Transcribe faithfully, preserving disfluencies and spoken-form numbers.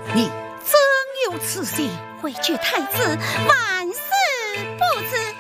你怎有此心？回绝太子，万死不辞。